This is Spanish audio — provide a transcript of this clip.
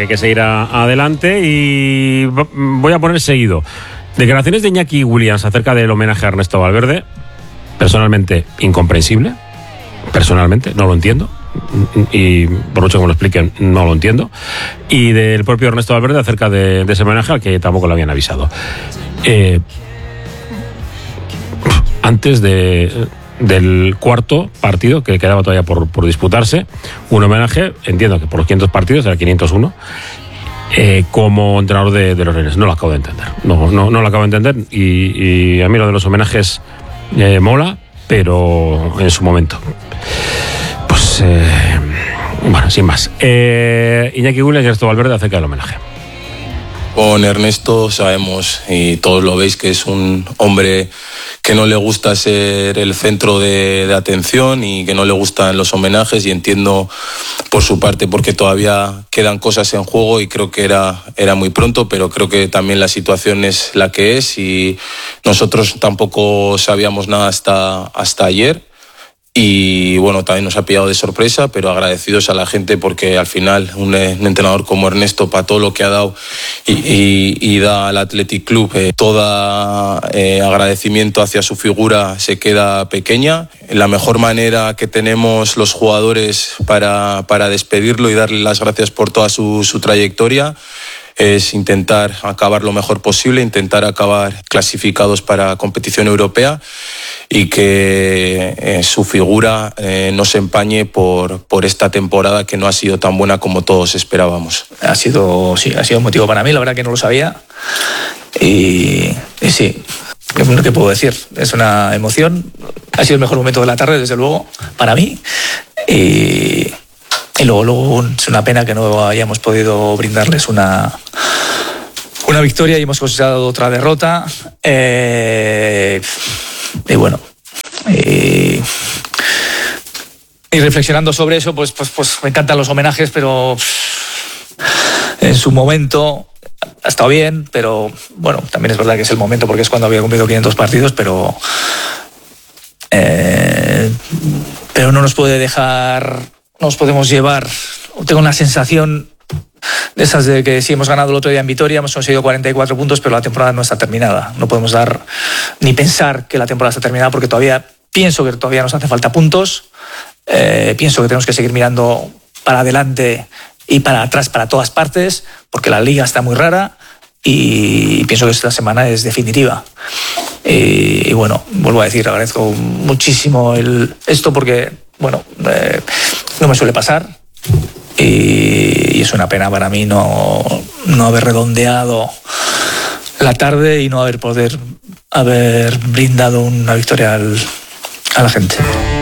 que hay que seguir adelante y voy a poner seguido. Declaraciones de Iñaki Williams acerca del homenaje a Ernesto Valverde, personalmente incomprensible, personalmente no lo entiendo. Y por mucho que me lo expliquen, no lo entiendo. Y del propio Ernesto Valverde acerca de ese homenaje al que tampoco lo habían avisado. Antes del cuarto partido que quedaba todavía por disputarse, un homenaje, entiendo que por los 500 partidos, era 501, como entrenador de los Rennes. No lo acabo de entender. No lo acabo de entender. Y a mí lo de los homenajes mola, pero en su momento. Pues, bueno, sin más. Iñaki Williams y Ernesto Valverde acerca del homenaje. Con Ernesto sabemos, y todos lo veis, que es un hombre que no le gusta ser el centro de atención y que no le gustan los homenajes, y entiendo por su parte porque todavía quedan cosas en juego y creo que era muy pronto, pero creo que también la situación es la que es y nosotros tampoco sabíamos nada hasta ayer. Y bueno, también nos ha pillado de sorpresa, pero agradecidos a la gente porque al final un entrenador como Ernesto, para todo lo que ha dado y da al Athletic Club, todo agradecimiento hacia su figura se queda pequeña. La mejor manera que tenemos los jugadores para despedirlo y darle las gracias por toda su trayectoria es intentar acabar lo mejor posible, intentar acabar clasificados para competición europea y que su figura no se empañe por esta temporada que no ha sido tan buena como todos esperábamos. Ha sido un motivo para mí, la verdad que no lo sabía y sí, ¿qué puedo decir? Es una emoción, ha sido el mejor momento de la tarde desde luego para mí y luego es una pena que no hayamos podido brindarles una victoria y hemos cosechado otra derrota. Y bueno, y reflexionando sobre eso, pues me encantan los homenajes, pero en su momento ha estado bien, pero bueno, también es verdad que es el momento porque es cuando había cumplido 500 partidos, pero no nos puede dejar, no nos podemos llevar. Tengo una sensación de esas de que sí hemos ganado el otro día en Vitoria, hemos conseguido 44 puntos, pero la temporada no está terminada. No podemos dar ni pensar que la temporada está terminada porque pienso que todavía nos hace falta puntos. Pienso que tenemos que seguir mirando para adelante y para atrás, para todas partes, porque la liga está muy rara y pienso que esta semana es definitiva. Y bueno, vuelvo a decir, agradezco muchísimo esto porque, bueno, no me suele pasar. Y es una pena para mí no haber redondeado la tarde y no haber brindado una victoria a la gente.